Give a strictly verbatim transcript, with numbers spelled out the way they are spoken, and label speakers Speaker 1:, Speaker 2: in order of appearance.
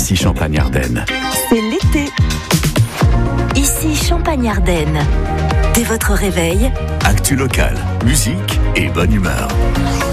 Speaker 1: Ici Champagne-Ardenne.
Speaker 2: C'est l'été. Ici Champagne-Ardenne. Dès votre réveil,
Speaker 1: actu locale, musique et bonne humeur.